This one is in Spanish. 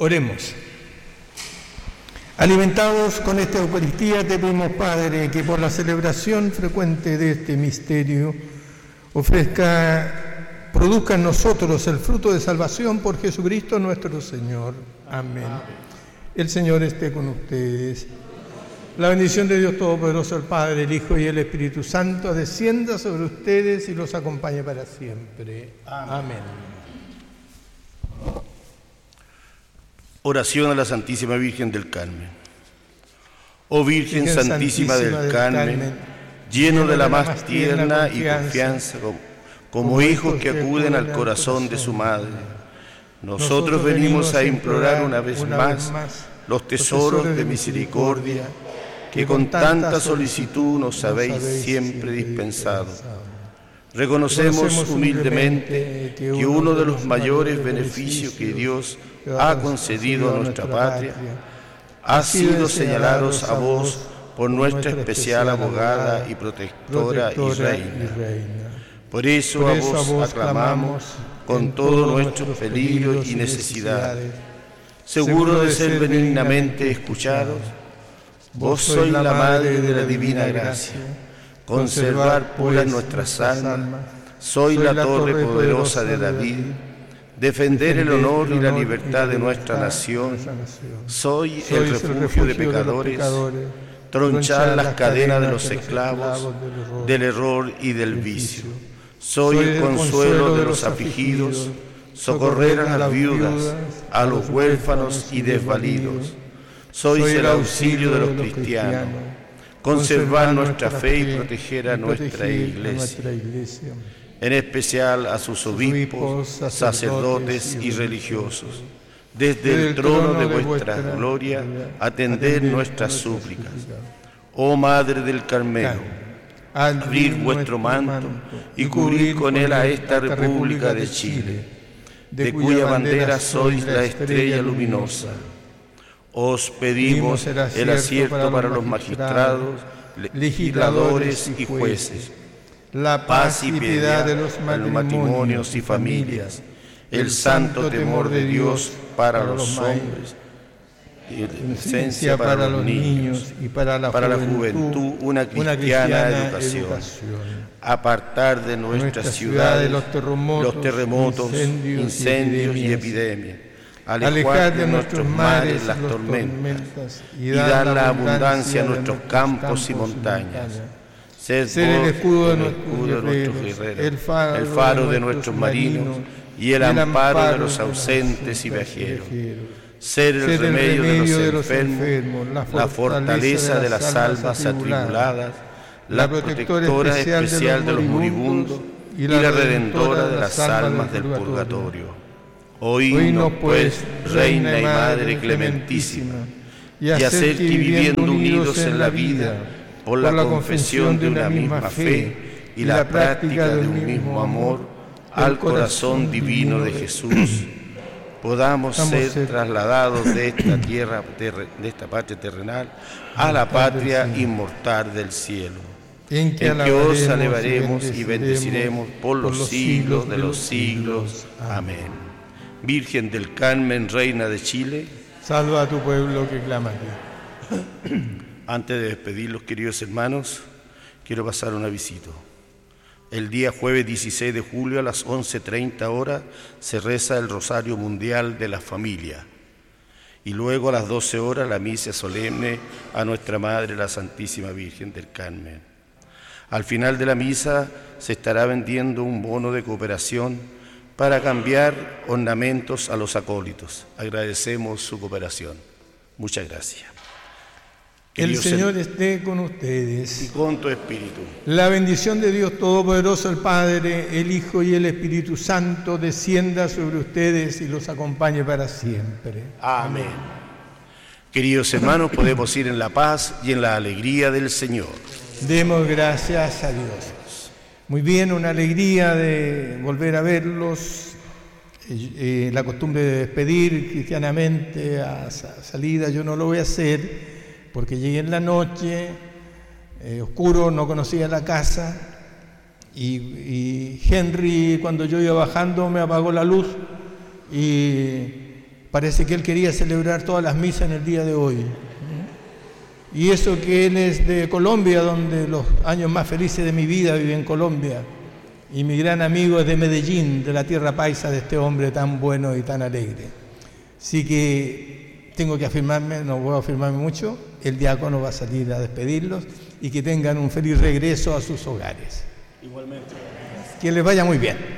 Oremos. Alimentados con esta Eucaristía, te pedimos, Padre, que por la celebración frecuente de este misterio produzca en nosotros el fruto de salvación por Jesucristo nuestro Señor. Amén. El Señor esté con ustedes. La bendición de Dios Todopoderoso, el Padre, el Hijo y el Espíritu Santo, descienda sobre ustedes y los acompañe para siempre. Amén. Oración a la Santísima Virgen del Carmen. Oh Virgen Santísima del Carmen, lleno de la más tierna y confianza, como hijos que acuden al corazón de su Madre, nosotros venimos a implorar una vez más los tesoros de misericordia que con tanta solicitud nos habéis siempre dispensado. Reconocemos humildemente que uno de los mayores beneficios que Dios ha concedido a nuestra patria ha sido señalaros a vos por nuestra especial abogada y protectora y reina. Por eso a vos aclamamos con todos nuestros peligros y necesidades, seguro de ser benignamente escuchados. Vos sois la Madre de la Divina Gracia. Conservar puras nuestras almas, sois la torre poderosa de David, defender el honor y la libertad de nuestra nación, sois el refugio de pecadores, tronchar las cadenas de los esclavos, del error y del vicio, sois el consuelo de los afligidos, socorrer a las viudas, a los huérfanos y desvalidos, sois el auxilio de los cristianos, conservar nuestra fe y proteger a nuestra Iglesia, en especial a sus obispos, sacerdotes y religiosos. Desde el trono de vuestra gloria, atender nuestras súplicas. Oh Madre del Carmelo, abrid vuestro manto y cubrid con él a esta República de Chile, de cuya bandera sois la estrella luminosa. Os pedimos el acierto para los magistrados, legisladores y jueces, la paz y piedad de los matrimonios y familias, el santo temor de Dios para los hombres, y la inocencia para los niños y para la juventud una cristiana educación, apartar de nuestra ciudad los terremotos, incendios y epidemias, alejar de nuestros mares las tormentas y dar la abundancia a nuestros campos y montañas. Ser el escudo de nuestros guerreros, el faro de nuestros marinos y el amparo de los ausentes y viajeros. Ser el remedio de los enfermos, la fortaleza de las almas atribuladas, la protectora especial de los moribundos y la redentora de las almas del purgatorio. Oídnos, pues, Reina y Madre clementísima, y hacer que viviendo unidos en la vida, por la confesión de una misma fe y la práctica de un mismo amor, al corazón divino de Jesús, podamos ser trasladados de esta tierra, de esta patria terrenal, a la patria inmortal del cielo, en que os alabaremos y bendeciremos por los siglos de los siglos. Amén. Virgen del Carmen, Reina de Chile, salva a tu pueblo que clama a ti. Antes de despedirlos, queridos hermanos, quiero pasar un avisito. El día jueves 16 de julio a las 11:30 horas se reza el Rosario Mundial de la Familia y luego a las 12 horas la misa solemne a nuestra Madre, la Santísima Virgen del Carmen. Al final de la misa se estará vendiendo un bono de cooperación para cambiar ornamentos a los acólitos. Agradecemos su cooperación. Muchas gracias. El Señor esté con ustedes. Y con tu espíritu. La bendición de Dios Todopoderoso, el Padre, el Hijo y el Espíritu Santo, descienda sobre ustedes y los acompañe para siempre. Amén. Queridos hermanos, podemos ir en la paz y en la alegría del Señor. Demos gracias a Dios. Muy bien, una alegría de volver a verlos. La costumbre de despedir cristianamente a salida, yo no lo voy a hacer porque llegué en la noche, oscuro, no conocía la casa y Henry, cuando yo iba bajando, me apagó la luz y Parece que él quería celebrar todas las misas en el día de hoy. Y eso que él es de Colombia, donde los años más felices de mi vida viví en Colombia. Y mi gran amigo es de Medellín, de la tierra paisa de este hombre tan bueno y tan alegre. Así que tengo que afirmarme, no voy a afirmarme mucho, el diácono va a salir a despedirlos y que tengan un feliz regreso a sus hogares. Igualmente. Que les vaya muy bien.